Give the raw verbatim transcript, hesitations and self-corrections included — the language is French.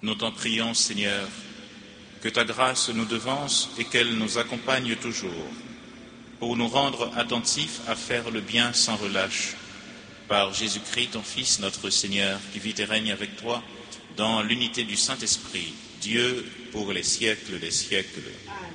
Nous t'en prions, Seigneur, que ta grâce nous devance et qu'elle nous accompagne toujours, pour nous rendre attentifs à faire le bien sans relâche. Par Jésus-Christ, ton Fils, notre Seigneur, qui vit et règne avec toi dans l'unité du Saint-Esprit, Dieu pour les siècles des siècles. Amen.